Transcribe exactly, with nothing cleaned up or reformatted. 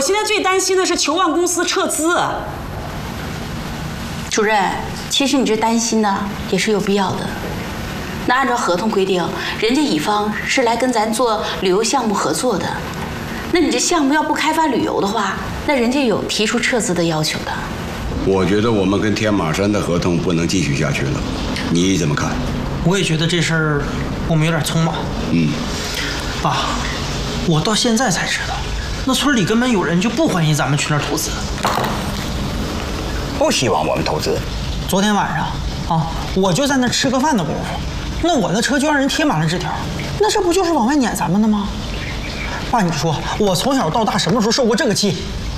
现在最担心的是球万公司撤资。 主任，其实你这担心呢也是有必要的。那按照合同规定，人家乙方是来跟咱做旅游项目合作的，那你这项目要不开发旅游的话，那人家有提出撤资的要求的。 我觉得我们跟天马山的合同不能继续下去了，你怎么看？ 我也觉得这事儿我们有点匆忙。 嗯， 爸，我到现在才知道，那村里根本有人就不欢迎咱们去那儿投资， 不希望我们投资。 昨天晚上啊，我就在那吃个饭的功夫，那我的车就让人贴满了纸条，那这不就是往外撵咱们的吗？爸，你说我从小到大什么时候受过这个气？